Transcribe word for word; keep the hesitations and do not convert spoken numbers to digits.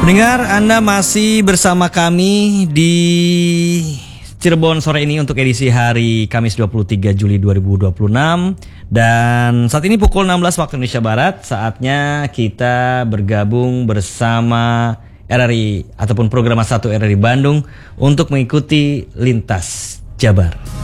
Pendengar, Anda masih bersama kami di Cirebon sore ini untuk edisi hari Kamis dua puluh tiga Juli dua ribu dua puluh enam. Dan saat ini pukul enam belas waktu Indonesia Barat. Saatnya kita bergabung bersama R R I ataupun Programa satu R R I Bandung untuk mengikuti Lintas Jabar.